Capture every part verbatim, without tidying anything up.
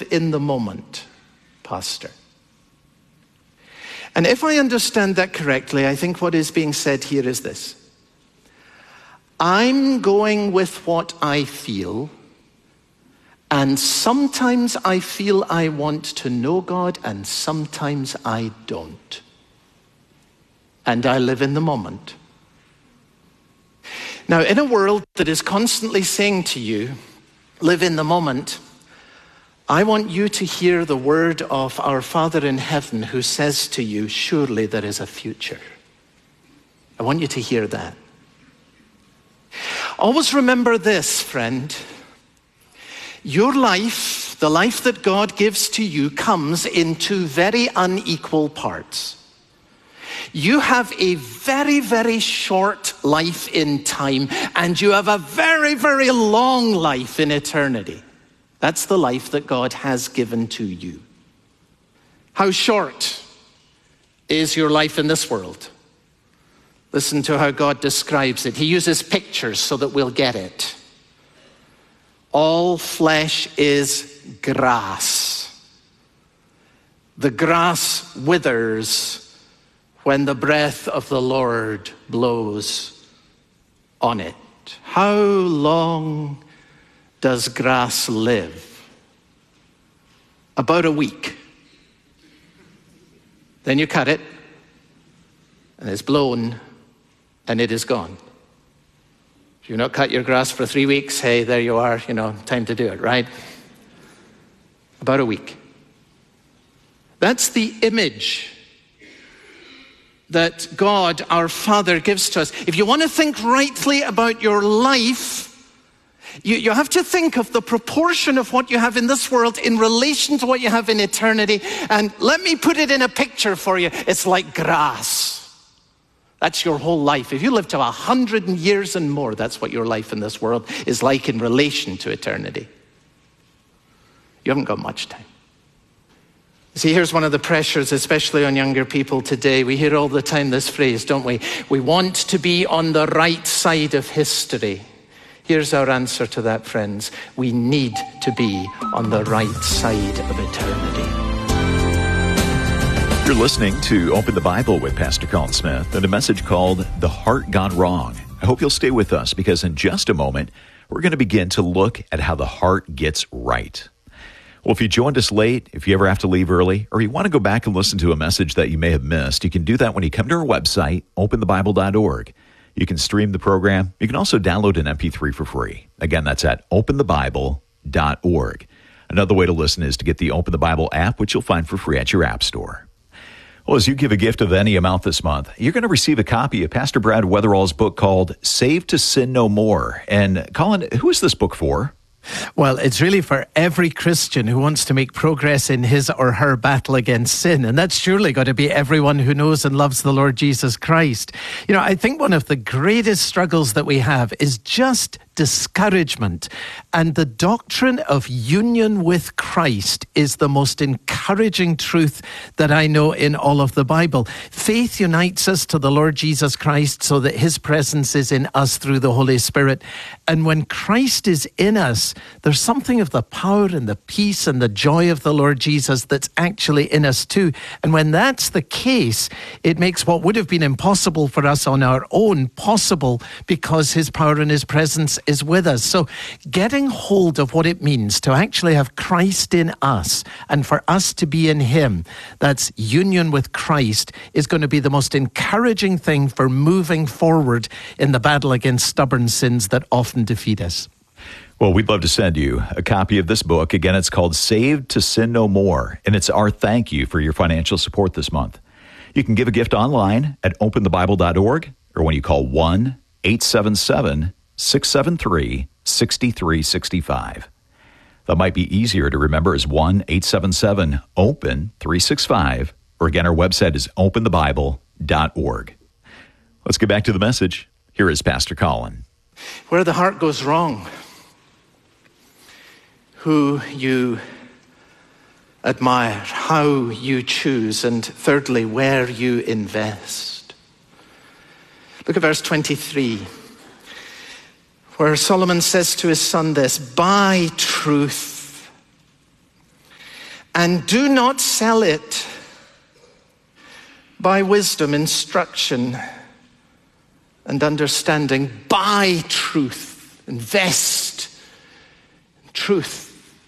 in the moment, Pastor. And if I understand that correctly, I think what is being said here is this. I'm going with what I feel, and sometimes I feel I want to know God, and sometimes I don't. And I live in the moment. Now, in a world that is constantly saying to you, live in the moment, I want you to hear the word of our Father in heaven who says to you, surely there is a future. I want you to hear that. Always remember this, friend. Your life, the life that God gives to you, comes in two very unequal parts. You have a very, very short life in time, and you have a very, very long life in eternity. That's the life that God has given to you. How short is your life in this world? Listen to how God describes it. He uses pictures so that we'll get it. All flesh is grass. The grass withers when the breath of the Lord blows on it. How long does grass live? About a week. Then you cut it, and it's blown, and it is gone. If you've not cut your grass for three weeks, hey, there you are, you know, time to do it, right? About a week. That's the image that God, our Father, gives to us. If you want to think rightly about your life, You, you have to think of the proportion of what you have in this world in relation to what you have in eternity. And let me put it in a picture for you. It's like grass. That's your whole life. If you live to a hundred years and more, that's what your life in this world is like in relation to eternity. You haven't got much time. See, here's one of the pressures, especially on younger people today. We hear all the time this phrase, don't we? We want to be on the right side of history. Here's our answer to that, friends. We need to be on the right side of eternity. You're listening to Open the Bible with Pastor Colin Smith and a message called The Heart Gone Wrong. I hope you'll stay with us because in just a moment, we're going to begin to look at how the heart gets right. Well, if you joined us late, if you ever have to leave early, or you want to go back and listen to a message that you may have missed, you can do that when you come to our website, open the bible dot org. You can stream the program. You can also download an M P three for free. Again, that's at open the bible dot org. Another way to listen is to get the Open the Bible app, which you'll find for free at your app store. Well, as you give a gift of any amount this month, you're going to receive a copy of Pastor Brad Weatherall's book called Saved to Sin No More. And Colin, who is this book for? Well, it's really for every Christian who wants to make progress in his or her battle against sin. And that's surely got to be everyone who knows and loves the Lord Jesus Christ. You know, I think one of the greatest struggles that we have is just discouragement. And the doctrine of union with Christ is the most encouraging truth that I know in all of the Bible. Faith unites us to the Lord Jesus Christ so that his presence is in us through the Holy Spirit. And when Christ is in us, there's something of the power and the peace and the joy of the Lord Jesus that's actually in us too. And when that's the case, it makes what would have been impossible for us on our own possible because his power and his presence is with us. So getting hold of what it means to actually have Christ in us and for us to be in him, that's union with Christ, is going to be the most encouraging thing for moving forward in the battle against stubborn sins that often defeat us. Well, we'd love to send you a copy of this book. Again, it's called Saved to Sin No More, and it's our thank you for your financial support this month. You can give a gift online at open the bible dot org or when you call one eight seven seven, six seven three, six three six five. That might be easier to remember as one eight seven seven, open three six five, or again, our website is open the bible dot org. Let's get back to the message. Here is Pastor Colin. Where the heart goes wrong, who you admire, how you choose, and thirdly, where you invest. Look at verse twenty-three, where Solomon says to his son this, buy truth And do not sell it. Buy wisdom, instruction, and understanding. Buy truth. Invest in truth.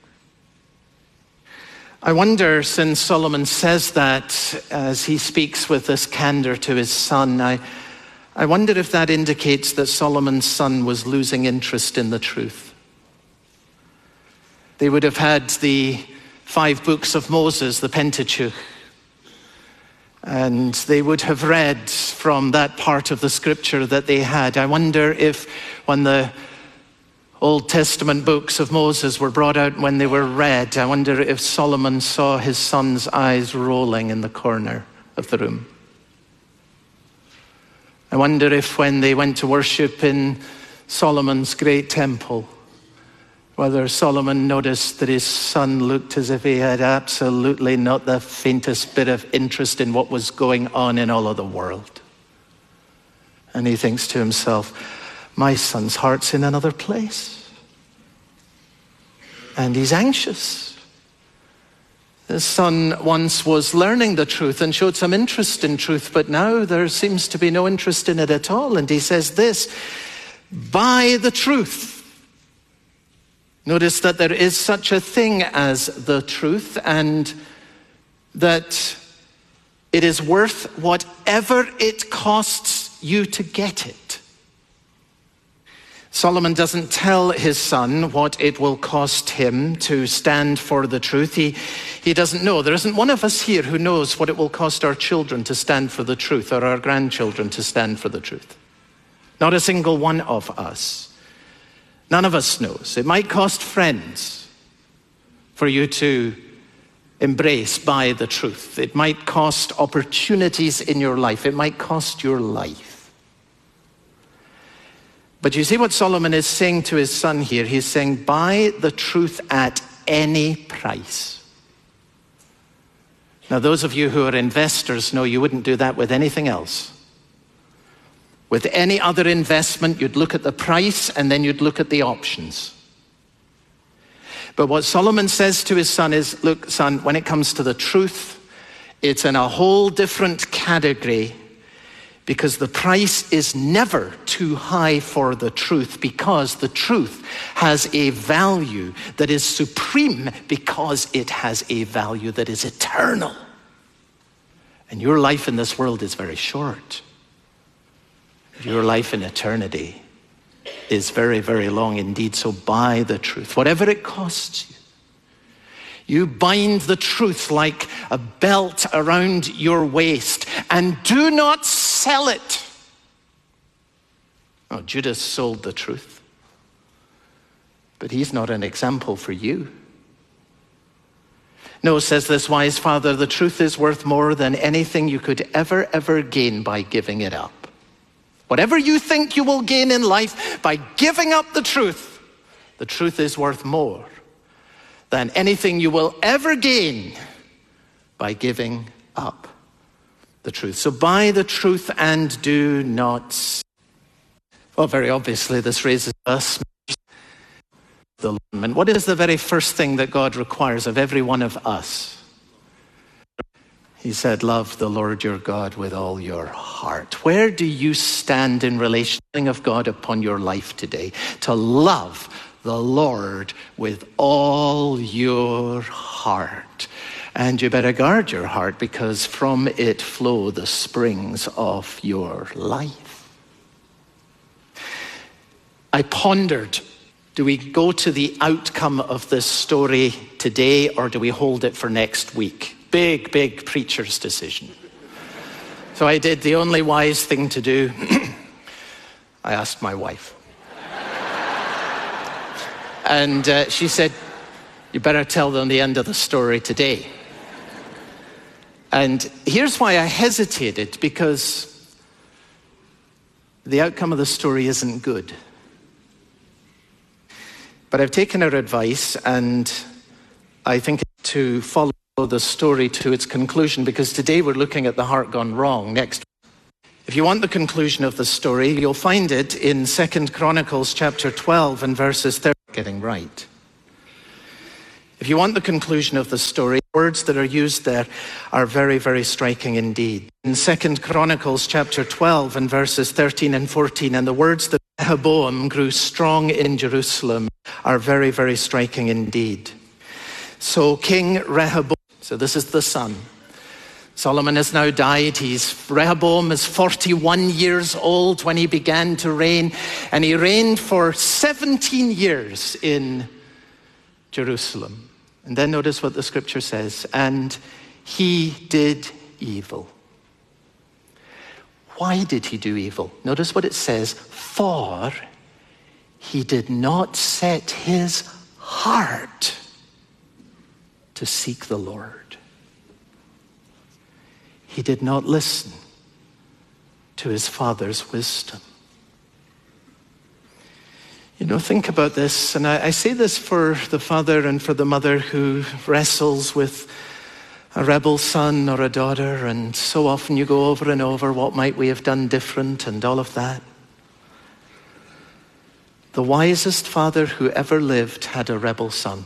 I wonder, since Solomon says that as he speaks with this candor to his son, I, I wonder if that indicates that Solomon's son was losing interest in the truth. They would have had the five books of Moses, the Pentateuch, and they would have read from that part of the scripture that they had. I wonder if when the Old Testament books of Moses were brought out, when they were read, I wonder if Solomon saw his son's eyes rolling in the corner of the room. I wonder if when they went to worship in Solomon's great temple, whether Solomon noticed that his son looked as if he had absolutely not the faintest bit of interest in what was going on in all of the world. And he thinks to himself, my son's heart's in another place. And he's anxious. His son once was learning the truth and showed some interest in truth, but now there seems to be no interest in it at all. And he says this, buy the truth. Notice that there is such a thing as the truth, and that it is worth whatever it costs you to get it. Solomon doesn't tell his son what it will cost him to stand for the truth. He, he doesn't know. There isn't one of us here who knows what it will cost our children to stand for the truth, or our grandchildren to stand for the truth. Not a single one of us. None of us knows. It might cost friends for you to embrace by the truth. It might cost opportunities in your life. It might cost your life. But you see what Solomon is saying to his son here? He's saying, buy the truth at any price. Now, those of you who are investors know you wouldn't do that with anything else. With any other investment, you'd look at the price and then you'd look at the options. But what Solomon says to his son is, look, son, when it comes to the truth, it's in a whole different category, because the price is never too high for the truth, because the truth has a value that is supreme, because it has a value that is eternal. And your life in this world is very short. Your life in eternity is very, very long indeed. So buy the truth, whatever it costs you. You bind the truth like a belt around your waist, and do not sell it. Oh, Judas sold the truth, but he's not an example for you. No, says this wise father, the truth is worth more than anything you could ever, ever gain by giving it up. Whatever you think you will gain in life by giving up the truth, the truth is worth more than anything you will ever gain by giving up the truth. So buy the truth and do not. Well, very obviously this raises us. The what is the very first thing that God requires of every one of us? He said, love the Lord your God with all your heart. Where do you stand in relation of God upon your life today? To love the Lord with all your heart. And you better guard your heart, because from it flow the springs of your life. I pondered, do we go to the outcome of this story today, or do we hold it for next week? Big, big preacher's decision. So I did the only wise thing to do. I asked my wife. And uh, she said, you better tell them the end of the story today. And here's why I hesitated, because the outcome of the story isn't good. But I've taken her advice, and I think to follow the story to its conclusion, because today we're looking at the heart gone wrong. Next, if you want the conclusion of the story, you'll find it in Second Chronicles chapter twelve and verses thirty. Getting right. If you want the conclusion of the story, words that are used there are very, very striking indeed. In Second Chronicles chapter twelve and verses thirteen and fourteen, and the words that Rehoboam grew strong in Jerusalem are very, very striking indeed. So King Rehoboam, so this is the son. Solomon has now died. He's Rehoboam is forty-one years old when he began to reign, and he reigned for seventeen years in Jerusalem. And then notice what the scripture says, and he did evil. Why did he do evil? Notice what it says, for he did not set his heart to seek the Lord. He did not listen to his father's wisdom. You know, think about this, and I, I say this for the father and for the mother who wrestles with a rebel son or a daughter, and so often you go over and over, what might we have done different and all of that. The wisest father who ever lived had a rebel son.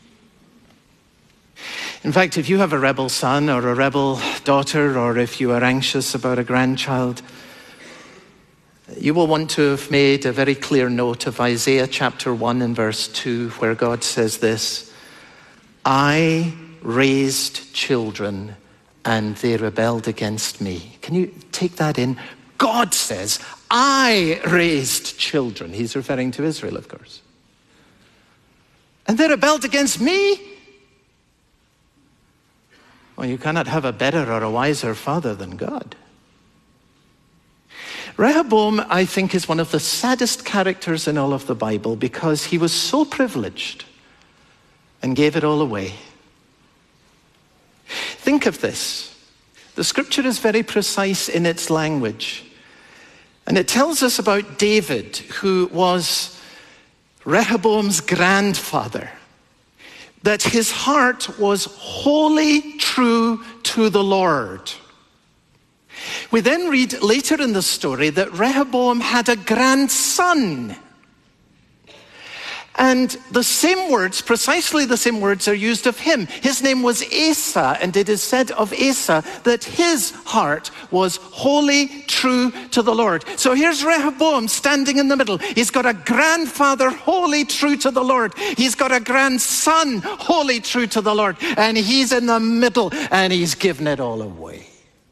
In fact, if you have a rebel son or a rebel daughter, or if you are anxious about a grandchild, you will want to have made a very clear note of Isaiah chapter one and verse two, where God says this, I raised children and they rebelled against me. Can you take that in? God says, I raised children. He's referring to Israel, of course. And they rebelled against me. Well, you cannot have a better or a wiser father than God. Rehoboam, I think, is one of the saddest characters in all of the Bible because he was so privileged and gave it all away. Think of this. The scripture is very precise in its language. And it tells us about David, who was Rehoboam's grandfather, that his heart was wholly true to the Lord. We then read later in the story that Rehoboam had a grandson. And the same words, precisely the same words, are used of him. His name was Asa, and it is said of Asa that his heart was wholly true to the Lord. So here's Rehoboam standing in the middle. He's got a grandfather wholly true to the Lord. He's got a grandson wholly true to the Lord. And he's in the middle, and he's given it all away.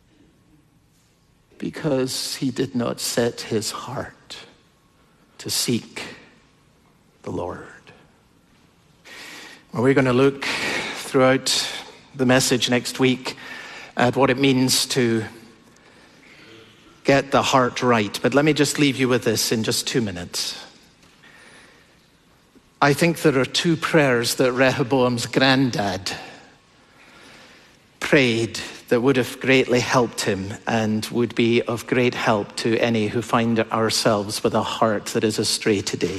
Because he did not set his heart to seek the Lord. Well, we're going to look throughout the message next week at what it means to get the heart right. But let me just leave you with this in just two minutes. I think there are two prayers that Rehoboam's granddad prayed that would have greatly helped him and would be of great help to any who find ourselves with a heart that is astray today.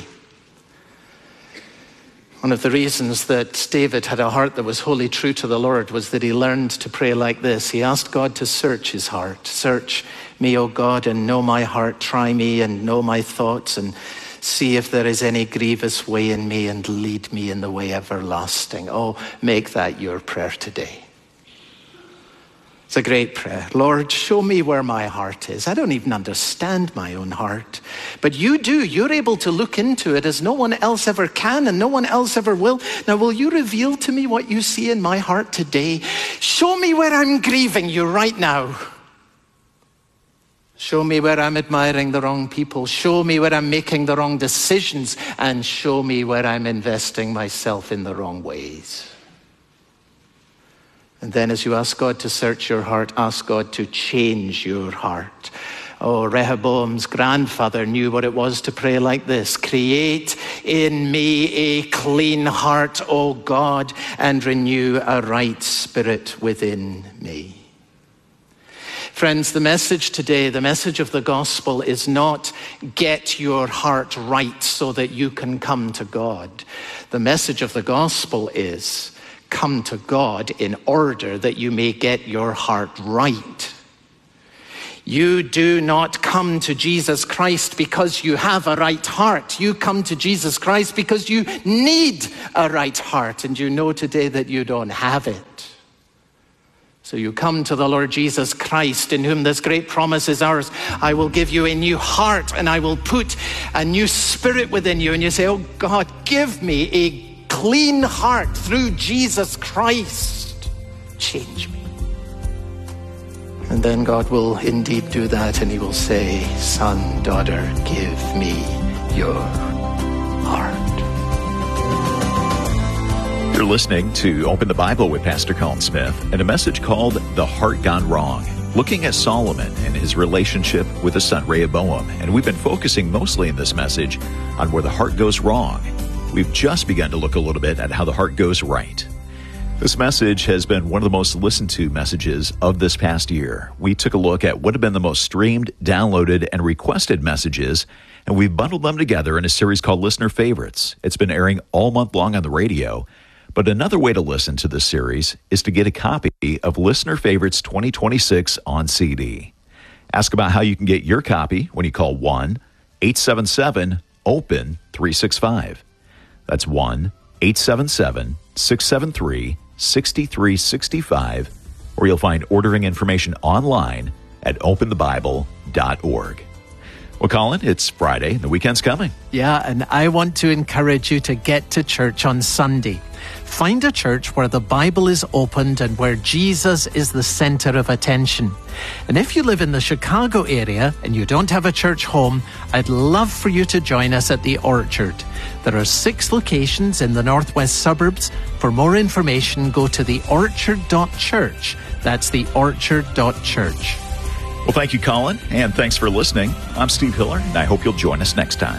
One of the reasons that David had a heart that was wholly true to the Lord was that he learned to pray like this. He asked God to search his heart. Search me, O God, and know my heart. Try me and know my thoughts, and see if there is any grievous way in me, and lead me in the way everlasting. Oh, make that your prayer today. It's a great prayer. Lord, show me where my heart is. I don't even understand my own heart. But you do. You're able to look into it as no one else ever can and no one else ever will. Now, will you reveal to me what you see in my heart today? Show me where I'm grieving you right now. Show me where I'm admiring the wrong people. Show me where I'm making the wrong decisions. And show me where I'm investing myself in the wrong ways. And then as you ask God to search your heart, ask God to change your heart. Oh, Rehoboam's grandfather knew what it was to pray like this. Create in me a clean heart, O God, and renew a right spirit within me. Friends, the message today, the message of the gospel is not get your heart right so that you can come to God. The message of the gospel is come to God in order that you may get your heart right. You do not come to Jesus Christ because you have a right heart. You come to Jesus Christ because you need a right heart, and you know today that you don't have it. So you come to the Lord Jesus Christ, in whom this great promise is ours. I will give you a new heart, and I will put a new spirit within you. And you say, oh God, give me a clean heart through Jesus Christ. Change me. And then God will indeed do that, and he will say, son, daughter, give me your heart. You're listening to Open the Bible with Pastor Colin Smith and a message called The Heart Gone Wrong, looking at Solomon and his relationship with his son Rehoboam. And we've been focusing mostly in this message on where the heart goes wrong. We've just begun to look a little bit at how the heart goes right. This message has been one of the most listened to messages of this past year. We took a look at what have been the most streamed, downloaded, and requested messages, and we've bundled them together in a series called Listener Favorites. It's been airing all month long on the radio. But another way to listen to this series is to get a copy of Listener Favorites twenty twenty-six on C D. Ask about how you can get your copy when you call one eight seven seven open three six five. That's one eight seven seven six seven three six three six five, or you'll find ordering information online at open the bible dot org. Well, Colin, it's Friday. The weekend's coming. Yeah, and I want to encourage you to get to church on Sunday. Find a church where the Bible is opened and where Jesus is the center of attention. And if you live in the Chicago area and you don't have a church home, I'd love for you to join us at the Orchard. There are six locations in the northwest suburbs. For more information, go to the orchard dot church. That's the orchard dot church. Well, thank you, Colin, and thanks for listening. I'm Steve Hiller, and I hope you'll join us next time.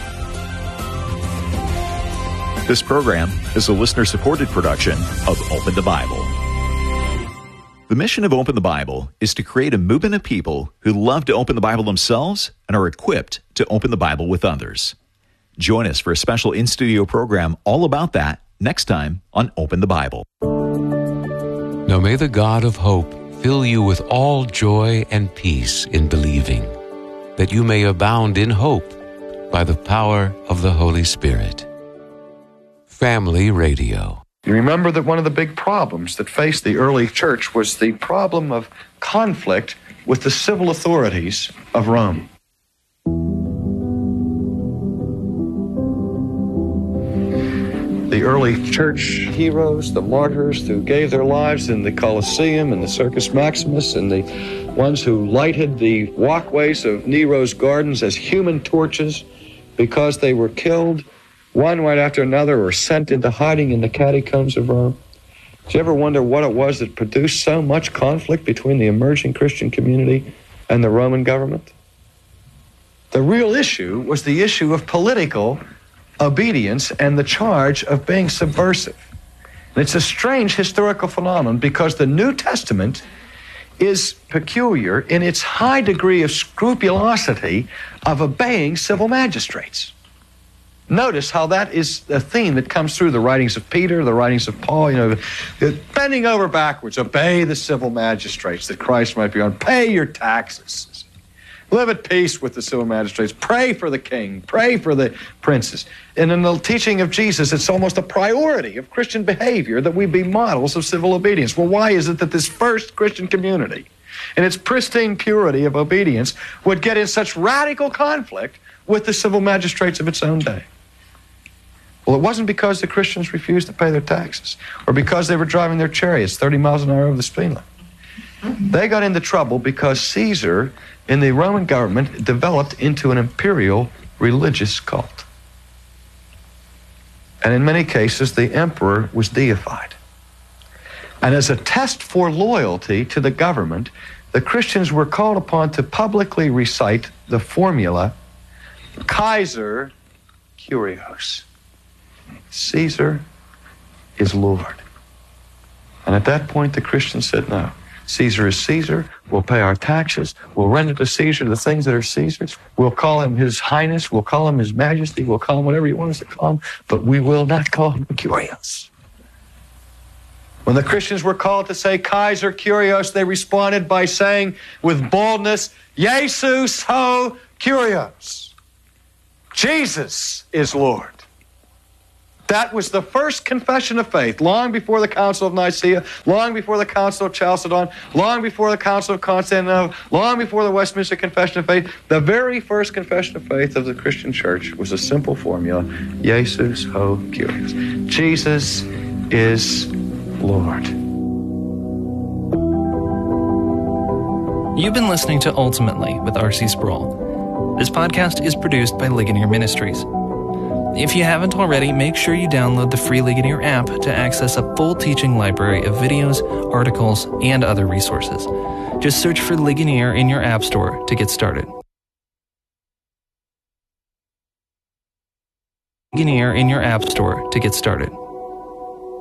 This program is a listener-supported production of Open the Bible. The mission of Open the Bible is to create a movement of people who love to open the Bible themselves and are equipped to open the Bible with others. Join us for a special in-studio program all about that next time on Open the Bible. Now may the God of hope fill you with all joy and peace in believing, that you may abound in hope by the power of the Holy Spirit. Family Radio. You remember that one of the big problems that faced the early church was the problem of conflict with the civil authorities of Rome. The early church heroes, the martyrs who gave their lives in the Colosseum and the Circus Maximus, and the ones who lighted the walkways of Nero's gardens as human torches because they were killed one right after another or sent into hiding in the catacombs of Rome. Did you ever wonder what it was that produced so much conflict between the emerging Christian community and the Roman government? The real issue was the issue of political obedience and the charge of being subversive. And it's a strange historical phenomenon because the New Testament is peculiar in its high degree of scrupulosity of obeying civil magistrates. Notice how that is a theme that comes through the writings of Peter, the writings of Paul, you know, the bending over backwards, obey the civil magistrates that Christ might be on, pay your taxes. Live at peace with the civil magistrates. Pray for the king. Pray for the princes. And in the teaching of Jesus, it's almost a priority of Christian behavior that we be models of civil obedience. Well, why is it that this first Christian community, in its pristine purity of obedience, would get in such radical conflict with the civil magistrates of its own day? Well, it wasn't because the Christians refused to pay their taxes or because they were driving their chariots thirty miles an hour over the speed limit. They got into trouble because Caesar in the Roman government developed into an imperial religious cult. And in many cases, the emperor was deified. And as a test for loyalty to the government, the Christians were called upon to publicly recite the formula, Kaiser Kyrios. Caesar is Lord. And at that point, the Christians said, no. Caesar is Caesar. We'll pay our taxes. We'll render to Caesar the things that are Caesar's. We'll call him His Highness. We'll call him His Majesty. We'll call him whatever you want us to call him. But we will not call him Kyrios. When the Christians were called to say Kaiser Kyrios, they responded by saying with boldness, Jesus ho Kyrios. Jesus is Lord. That was the first confession of faith, long before the Council of Nicaea, long before the Council of Chalcedon, long before the Council of Constantinople, long before the Westminster Confession of Faith. The very first confession of faith of the Christian church was a simple formula, Jesus ho Kyrios. Jesus is Lord. You've been listening to Ultimately with R C Sproul. This podcast is produced by Ligonier Ministries. If you haven't already, make sure you download the free Ligonier app to access a full teaching library of videos, articles, and other resources. Just search for Ligonier in your app store to get started. Ligonier in your app store to get started.